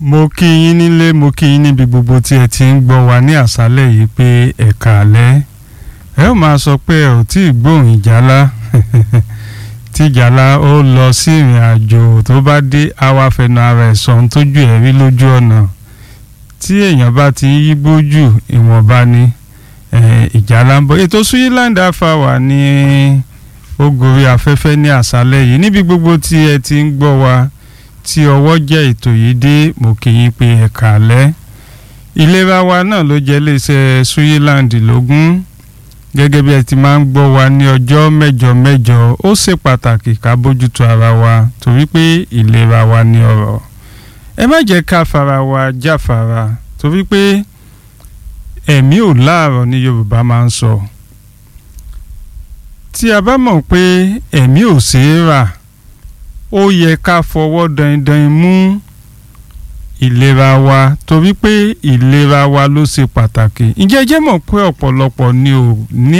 mo kí yín nílé mo kí yín níbi gbogbo tí ẹ ti ń gbọ́ wa ní àṣálẹ́ yìí pé ẹ káalẹ́ ẹ ó máa sọ pé ẹ ò tí ì gbóhùn ìjálá tí ìjálá ó lọ sí ìrìn àjò tó bá dé àwa fẹnu ara ẹ̀ sọ ohun tójú ẹ̀ rí lójú ọ̀nà tí èèyàn bá ti yí gbójú ìwọ̀nba ni ìjálá ń bọ̀. Ètò Suyiland Hour ní ó gorí afẹ́fẹ́ ní àṣálẹ́ yìí níbi gbogbo tí ẹ ti ń gbọ́ wa tí ọwọ́ jẹ́ ètò yìí dé mo kí yín pé ẹ káalẹ́. Ìlera wa náà ló jẹ́ iléeṣẹ́ Suyiland lógún gẹ́gẹ́ bí ẹ ti máa ń gbọ́ wa ní ọjọ́ mẹ́jọ mẹ́jọ ó ṣe pàtàkì ká bójútó ara wa torí pé ìlera wa ní ọrọ̀. Ẹ má jẹ́ ká fara wa jáfara torí pé ẹ̀mí ò láàárọ̀ ni Yorùbá máa ń sọ. Tí a bá mọ̀ pé ẹ̀mí ò ṣeé rà ó yẹ ká fọwọ́ dandan mú ìlera wa torí pé ìlera wa ló ṣe pàtàkì. Ǹjẹ́ jẹ́ mọ̀ pé ọ̀pọ̀lọpọ̀ ni ò ní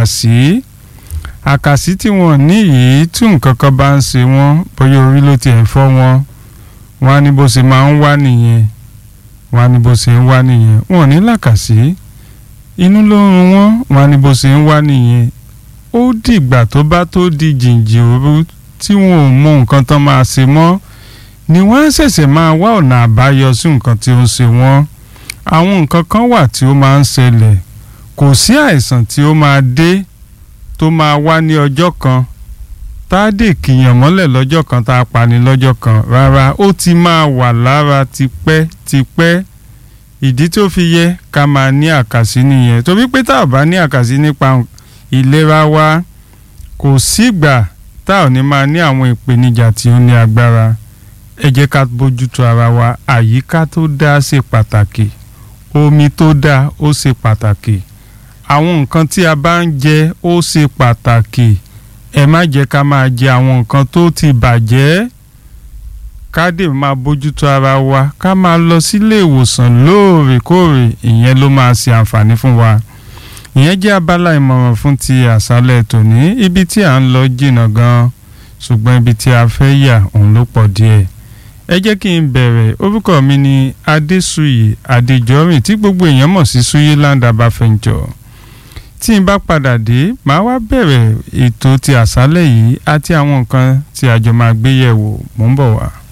àkàsí tí wọ́n ní yìí tí nǹkan kan bá ń ṣe wọ́n bóyá orí ló ti ẹ̀ fọ́ wọn wọ́n á ní bó ṣe máa ń wá nìyẹn wọ́n á ní bó ṣe ń wá nìyẹn wọ́n ò ní làkàsí inú ló ń run wọ́n á ní bó ṣe ń wá nìyẹn ó dìgbà tó bá tó di jìnjìn òru tí wọn ò mọ nǹkan tán máa ṣe mọ́ ni wọ́n á ṣẹ̀ṣẹ̀ máa wá ọ̀nà àbáyọ sí nǹkan tí ó ń ṣe wọ́n. Àwọn nǹkan kan wà tí ó máa ń ṣẹlẹ̀ kò sí àìsàn tí ó máa dé tó máa wá ní ọjọ́ kan tá a dè kìyàn mọ́lẹ̀ lọ́jọ́ kan tá a pani lọ́jọ́ kan rárá ó ti máa wà lára tipẹ́ ìdí tó fi yẹ ká máa ní àkàsí nìyẹn torí pé tá a bá ní àkàsí nípa ìlera wa kò sígbà tá ò ní máa ní àwọn ìpèníjà tí ó ní agbára. Ẹ jẹ́ ká bójútó ara wa àyíká tó dáa ṣe pàtàkì omi tó dáa ó ṣe pàtàkì àwọn nǹkan tí a bá ń jẹ ó ṣe pàtàkì ẹ má jẹ́ ká máa jẹ àwọn nǹkan tó ti bàjẹ́ ká dè máa bójútó ara wa ká máa lọ sílé ìwòsàn lóòrèkóòrè ìyẹn ló máa ṣe àǹfààní fún wa. Ìyẹn jẹ́ abala ìmọ̀ràn fún ti àṣálẹ́ tòní ibi tí à ń lọ jìnnà gan-an ṣùgbọ́n ibi tí a fẹ́ yà òun ló pọ̀ díẹ̀. Ẹ jẹ́ kí n bẹ̀rẹ̀ orúkọ mi ní Adésùyì Adéjọ́rìn tí gbogbo èèyàn mọ̀ sí Suyiland Abáfẹ́njọ. Tí n bá padà dé màá wá bẹ̀rẹ̀ ètò ti àṣálẹ́ yìí àti àwọn nǹkan tí a jọ máa gbé yẹ̀wò mò ń bọ̀ wá.